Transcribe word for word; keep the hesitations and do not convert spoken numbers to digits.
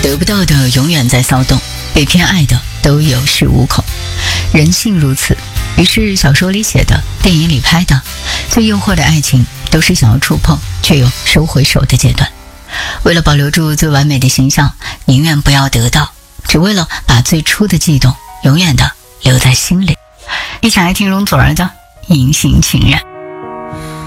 得不到的永远在骚动，被偏爱的都有恃无恐。人性如此，于是小说里写的，电影里拍的，最诱惑的爱情都是想要触碰却又收回手的阶段。为了保留住最完美的形象，宁愿不要得到，只为了把最初的悸动永远的留在心里。一起来听容祖儿的《隐形情人》。